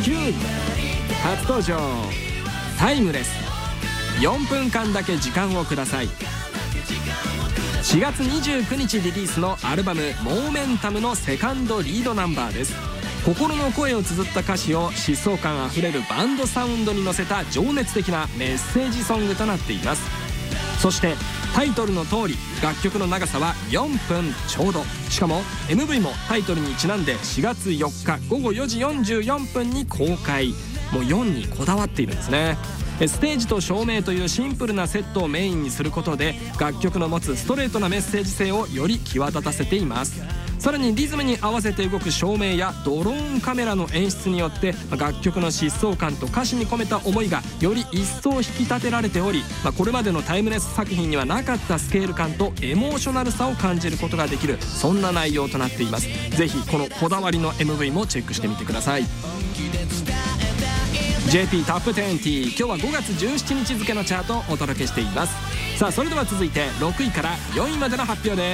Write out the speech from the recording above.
9位初登場タイムレス。4分間だけ時間をください。4月29日リリースのアルバム「モーメンタム」のセカンドリードナンバーです。心の声を綴った歌詞を疾走感あふれるバンドサウンドに乗せた情熱的なメッセージソングとなっています。そしてタイトルの通り楽曲の長さは4分ちょうど。しかも MV もタイトルにちなんで4月4日午後4時44分に公開。もう4にこだわっているんですね。ステージと照明というシンプルなセットをメインにすることで楽曲の持つストレートなメッセージ性をより際立たせています。さらにリズムに合わせて動く照明やドローンカメラの演出によって楽曲の疾走感と歌詞に込めた思いがより一層引き立てられており、これまでのタイムレス作品にはなかったスケール感とエモーショナルさを感じることができる、そんな内容となっています。ぜひこのこだわりの MV もチェックしてみてください。JP タップ 20 今日は5月17日付のチャートをお届けしています。さあそれでは続いて6位から4位までの発表です。